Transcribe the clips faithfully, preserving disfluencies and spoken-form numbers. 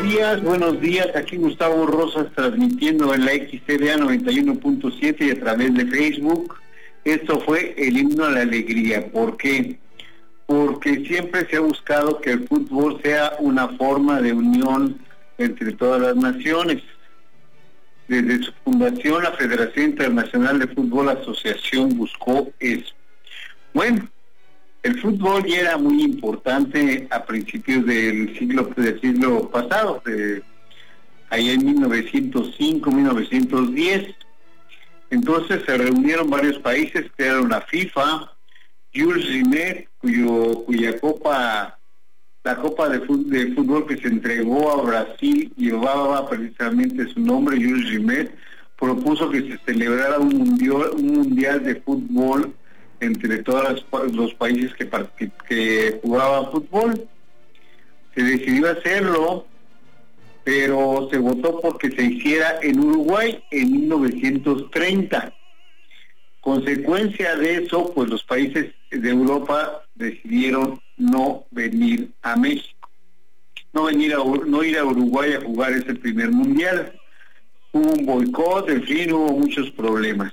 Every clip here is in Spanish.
días, buenos días. Aquí Gustavo Rosas transmitiendo en la X T V A noventa y uno punto siete y a través de Facebook. Esto fue el himno a la alegría. ¿Por qué? Porque siempre se ha buscado que el fútbol sea una forma de unión entre todas las naciones. Desde su fundación, la Federación Internacional de Fútbol Asociación buscó eso. Bueno, el fútbol ya era muy importante a principios del siglo del siglo pasado, de, allá en mil novecientos cinco, mil novecientos diez. Entonces se reunieron varios países, crearon la FIFA. Jules Rimet, cuyo, cuya copa, la copa de fútbol, de fútbol que se entregó a Brasil llevaba precisamente su nombre, Jules Rimet, propuso que se celebrara un mundial, un mundial de fútbol entre todos los países que, que jugaban fútbol. Se decidió hacerlo, pero se votó porque se hiciera en Uruguay en mil novecientos treinta. Consecuencia de eso, pues los países de Europa decidieron no venir a México, no venir a no ir a Uruguay a jugar ese primer mundial. Hubo un boicot, en fin, hubo muchos problemas.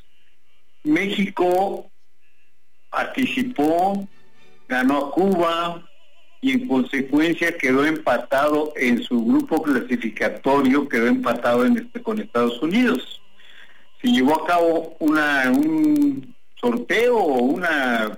México participó, ganó a Cuba y en consecuencia quedó empatado en su grupo clasificatorio, quedó empatado en este, con Estados Unidos. Se llevó a cabo una un sorteo o una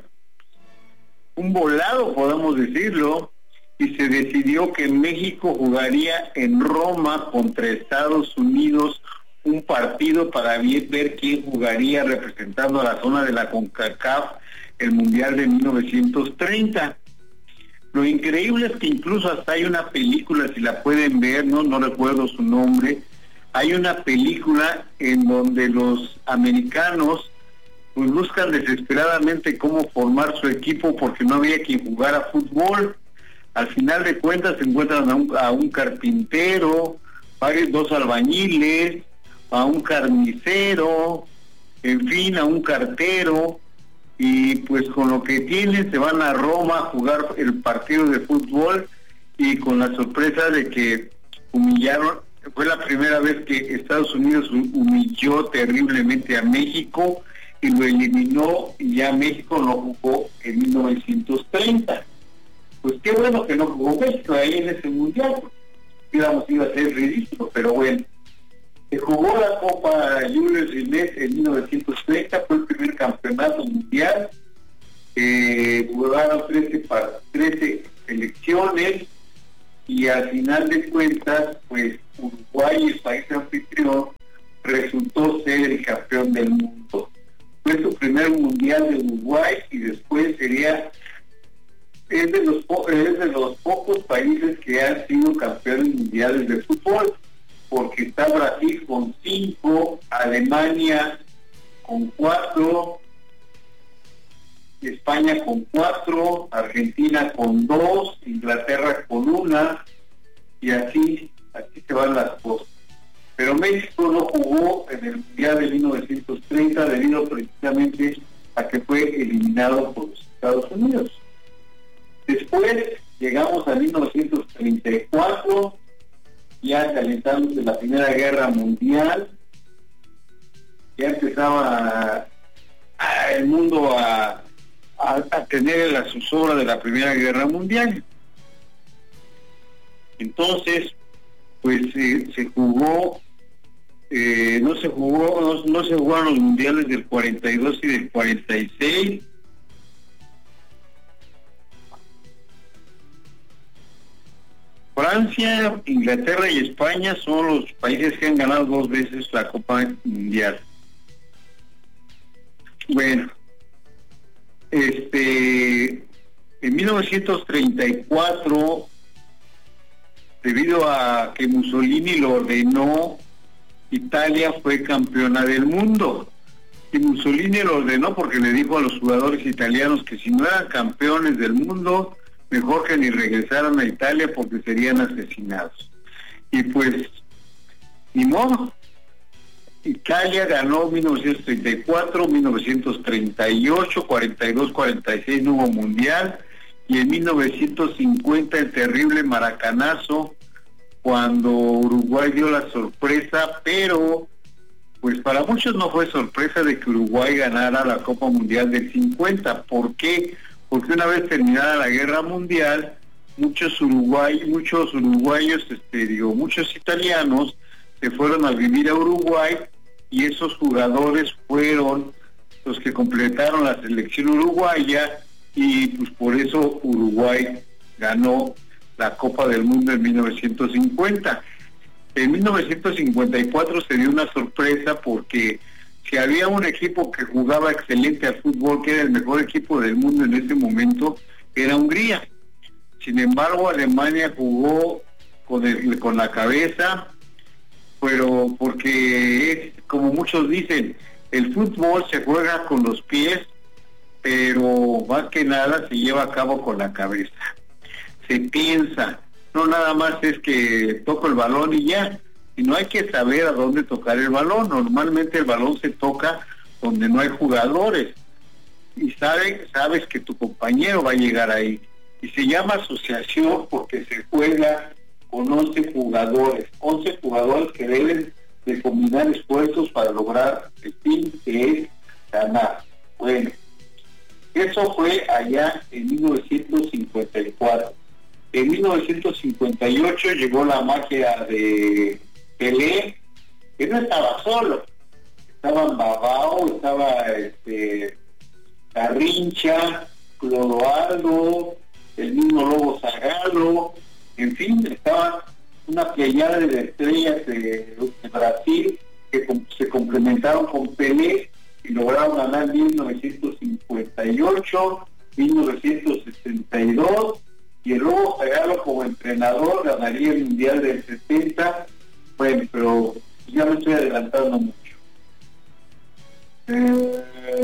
un volado, podemos decirlo, y se decidió que México jugaría en Roma contra Estados Unidos un partido para ver quién jugaría representando a la zona de la CONCACAF el Mundial de mil novecientos treinta. Lo increíble es que incluso hasta hay una película, si la pueden ver, no no recuerdo su nombre, hay una película en donde los americanos pues buscan desesperadamente cómo formar su equipo porque no había quien jugara fútbol. Al final de cuentas se encuentran a un, a un carpintero, varios, dos albañiles, a un carnicero, en fin, a un cartero, y pues con lo que tienen se van a Roma a jugar el partido de fútbol y con la sorpresa de que humillaron. Fue la primera vez que Estados Unidos humilló terriblemente a México y lo eliminó, y ya México no jugó en mil novecientos treinta. Pues qué bueno que no jugó México ahí en ese mundial, digamos iba a ser ridículo, pero bueno. Se jugó la Copa Jules Rimet en mil novecientos treinta, fue el primer campeonato mundial, eh, jugaron trece selecciones y al final de cuentas, pues Uruguay, el país anfitrión, resultó ser el campeón del mundo. Fue su primer mundial de Uruguay y después sería es de los es de los pocos países que han sido campeones mundiales de fútbol, porque está Brasil con cinco, Alemania con cuatro, España con cuatro, Argentina con dos, Inglaterra con una, y así así se van las cosas. Pero México no jugó en el Mundial de mil novecientos treinta debido precisamente a que fue eliminado por los Estados Unidos. Después llegamos a mil novecientos treinta y cuatro, ya calentándose la Primera Guerra Mundial, ya empezaba a, a el mundo a, a, a tener la zozobra de la Primera Guerra Mundial. Entonces, pues eh, se jugó, eh, no se jugó, no, no se jugaron los mundiales del cuarenta y dos y del cuarenta y seis. Francia, Inglaterra y España son los países que han ganado dos veces la Copa Mundial. Bueno, este, en mil novecientos treinta y cuatro, debido a que Mussolini lo ordenó, Italia fue campeona del mundo. Y Mussolini lo ordenó porque le dijo a los jugadores italianos que si no eran campeones del mundo, mejor que ni regresaran a Italia porque serían asesinados. Y pues, ni modo. Italia ganó mil novecientos treinta y cuatro, mil novecientos treinta y ocho, cuarenta y dos, cuarenta y seis no hubo mundial, y en mil novecientos cincuenta el terrible maracanazo cuando Uruguay dio la sorpresa, pero pues para muchos no fue sorpresa de que Uruguay ganara la Copa Mundial del cincuenta. ¿Por qué? Porque una vez terminada la Guerra Mundial, muchos uruguay, muchos uruguayos, este, digo, muchos italianos se fueron a vivir a Uruguay, y esos jugadores fueron los que completaron la selección uruguaya, y pues por eso Uruguay ganó la Copa del Mundo en mil novecientos cincuenta. En mil novecientos cincuenta y cuatro se dio una sorpresa, porque si había un equipo que jugaba excelente al fútbol, que era el mejor equipo del mundo en ese momento, era Hungría. Sin embargo, Alemania jugó con, el, con la cabeza, pero porque es, como muchos dicen, el fútbol se juega con los pies, pero más que nada se lleva a cabo con la cabeza. Se piensa, no nada más es que toco el balón y ya, sino hay que saber a dónde tocar el balón. Normalmente el balón se toca donde no hay jugadores, y sabes, sabes que tu compañero va a llegar ahí. Y se llama asociación porque se juega con once jugadores, once jugadores que deben de combinar esfuerzos para lograr el fin, que es ganar. Bueno, eso fue allá en mil novecientos cincuenta y cuatro. En mil novecientos cincuenta y ocho llegó la magia de Pelé, que no estaba solo, estaban Babao, estaba este, Garrincha, Clodoaldo, el mismo Lobo Zagallo, en fin, estaba una pleyada de estrellas de, de Brasil que com, se complementaron con Pelé y lograron ganar mil novecientos cincuenta y ocho, mil novecientos sesenta y dos, y el Lobo Zagallo como entrenador ganaría el Mundial del setenta. Bueno, pero ya me estoy adelantando mucho. Eh,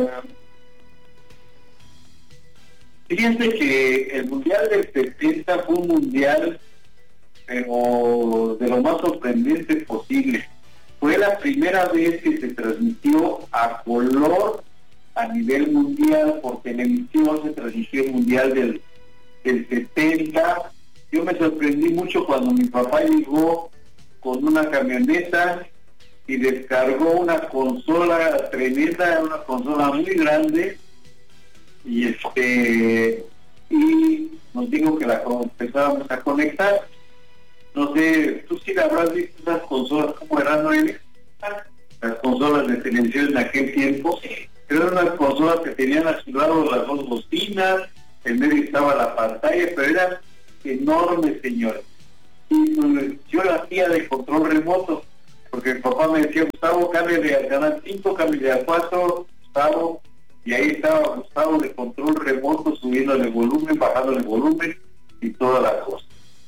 Fíjense que el Mundial del setenta fue un mundial, pero de lo más sorprendente posible. Fue la primera vez que se transmitió a color a nivel mundial. Por televisión se transmitió el Mundial del, del setenta. Yo me sorprendí mucho cuando mi papá llegó con una camioneta y descargó una consola tremenda, una consola muy grande, y este y nos dijo que la empezábamos a conectar. No sé, tú sí la habrás visto, esas consolas como eran, ¿no? Las consolas de televisión en aquel tiempo, pero eran unas consolas que tenían a su lado las dos bocinas, en medio estaba la pantalla, pero eran enormes, señores. Y pues, yo la hacía de control remoto, porque el papá me decía: Gustavo, cámbiale al canal cinco, cámbiale al cuatro, Gustavo. Y ahí estaba Gustavo de control remoto, subiéndole volumen, bajándole volumen y toda la cosa.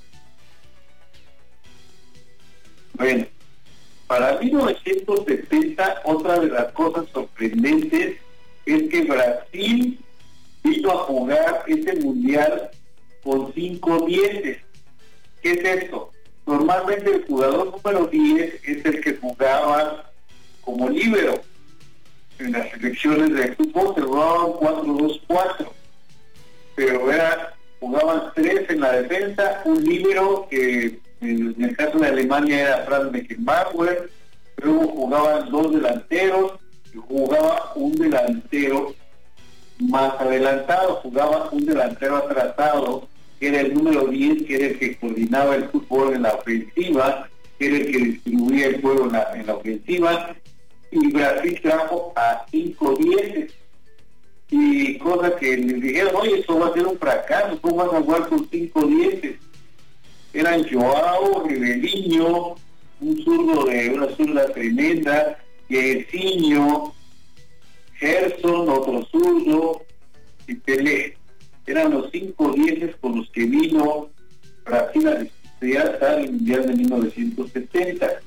Bueno, para mil novecientos setenta, otra de las cosas sorprendentes es que Brasil vino a jugar este mundial con cinco dieces. ¿Qué es esto? Normalmente el jugador número diez es el que jugaba como líbero. En las selecciones de fútbol se jugaban cuatro dos cuatro, pero era, jugaban tres en la defensa, un líbero que en el caso de Alemania era Franz Beckenbauer, luego jugaban dos delanteros y jugaba un delantero más adelantado, jugaba un delantero atrasado, que era el número diez, que era el que coordinaba el fútbol en la ofensiva, que era el que distribuía el juego en la, en la ofensiva. Y Brasil trajo a cinco dieces, y cosa que les dijeron: oye, esto va a ser un fracaso, ¿cómo vas a jugar con cinco dieces? Eran Joao, Riveliño, un zurdo de una zurda tremenda, Jairzinho, Gerson, otro zurdo, y Pelé. Eran los cinco dieces con los que vino Brasil a disputar el Mundial de mil novecientos setenta.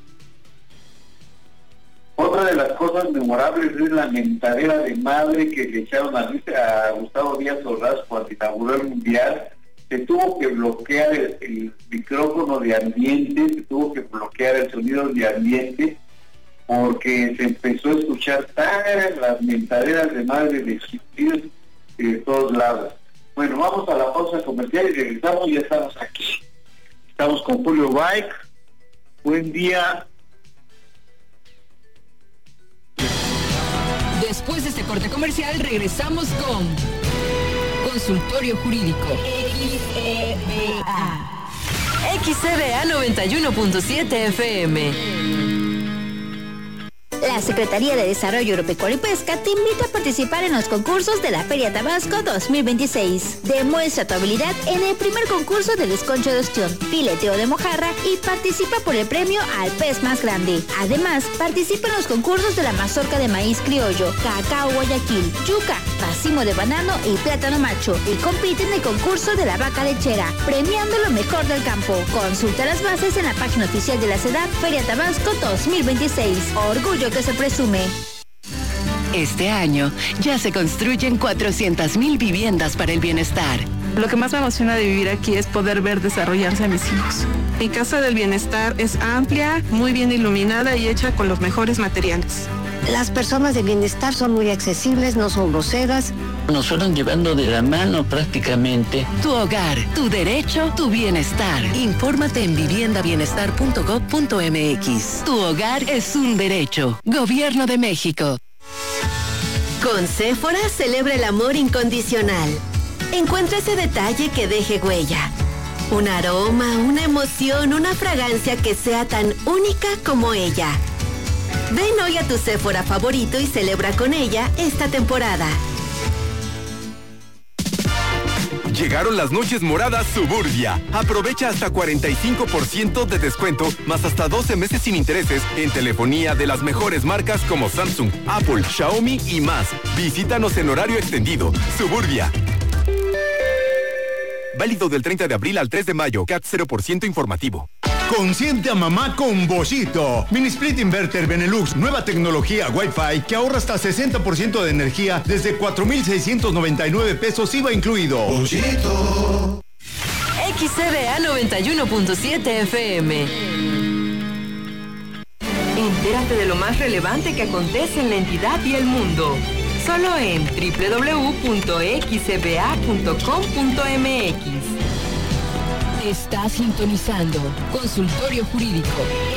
Otra de las cosas memorables es la mentadera de madre que le echaron a, a Gustavo Díaz Ordaz cuando inauguró el Mundial. Se tuvo que bloquear el, el micrófono de ambiente, se tuvo que bloquear el sonido de ambiente, porque se empezó a escuchar tan las mentaderas de madre de existir de todos lados. Bueno, vamos a la pausa comercial y regresamos. Ya estamos aquí. Estamos con Julio Bike, Buen día. Después de este corte comercial, regresamos con Consultorio Jurídico. X E B A. X E B A noventa y uno punto siete F M. La Secretaría de Desarrollo Agropecuario y Pesca te invita a participar en los concursos de la Feria Tabasco dos mil veintiséis. Demuestra tu habilidad en el primer concurso de desconcho de ostión, fileteo de mojarra y participa por el premio al pez más grande. Además, participa en los concursos de la mazorca de maíz criollo, cacao Guayaquil, yuca, racimo de banano y plátano macho. Y compite en el concurso de la vaca lechera, premiando lo mejor del campo. Consulta las bases en la página oficial de la SEDAT Feria Tabasco dos mil veintiséis. Orgullo que se presume. Este año ya se construyen cuatrocientas mil viviendas para el bienestar. Lo que más me emociona de vivir aquí es poder ver desarrollarse a mis hijos. Mi Casa del Bienestar es amplia, muy bien iluminada y hecha con los mejores materiales. Las personas de bienestar son muy accesibles, no son groseras. Nos fueron llevando de la mano prácticamente. Tu hogar, tu derecho, tu bienestar. Infórmate en vivienda bienestar punto gob punto m x. Tu hogar es un derecho. Gobierno de México. Con Sephora celebra el amor incondicional. Encuentra ese detalle que deje huella. Un aroma, una emoción, una fragancia que sea tan única como ella. Ven hoy a tu Sephora favorito y celebra con ella esta temporada. Llegaron las noches moradas Suburbia. Aprovecha hasta cuarenta y cinco por ciento de descuento, más hasta doce meses sin intereses en telefonía de las mejores marcas como Samsung, Apple, Xiaomi y más. Visítanos en horario extendido. Suburbia. Válido del treinta de abril al tres de mayo. C A T cero por ciento informativo. Consiente a mamá con Boschito. Mini Split Inverter Benelux, nueva tecnología Wi-Fi que ahorra hasta sesenta por ciento de energía desde cuatro mil seiscientos noventa y nueve pesos I V A incluido. Boschito. X E B A noventa y uno punto siete F M. Entérate de lo más relevante que acontece en la entidad y el mundo. Solo en doble u doble u doble u punto x e b a punto com punto m x. Está sintonizando Consultorio Jurídico.